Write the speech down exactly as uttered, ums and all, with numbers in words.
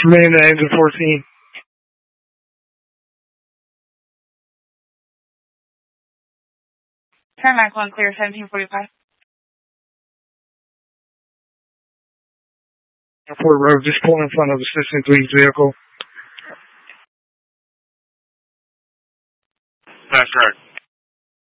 Remain to engine fourteen. Tarmac one clear, seventeen forty-five. Airport Road, just pull in front of the Citizen Police vehicle. That's correct.